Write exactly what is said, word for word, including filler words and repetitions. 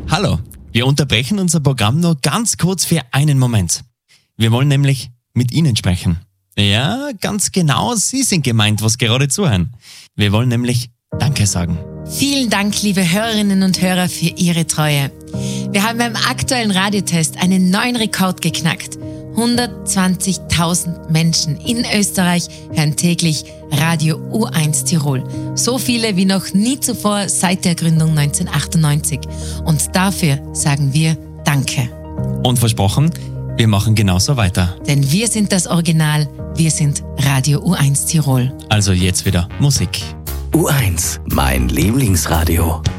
Hallo, wir unterbrechen unser Programm nur ganz kurz für einen Moment. Wir wollen nämlich mit Ihnen sprechen. Ja, ganz genau, Sie sind gemeint, was gerade zuhören. Wir wollen nämlich Danke sagen. Vielen Dank, liebe Hörerinnen und Hörer, für Ihre Treue. Wir haben beim aktuellen Radiotest einen neuen Rekord geknackt. hundertzwanzigtausend Menschen in Österreich hören täglich Radio U eins Tirol. So viele wie noch nie zuvor seit der Gründung neunzehnhundertachtundneunzig. Und dafür sagen wir Danke. Und versprochen, wir machen genauso weiter. Denn wir sind das Original, wir sind Radio U eins Tirol. Also jetzt wieder Musik. U eins, mein Lieblingsradio.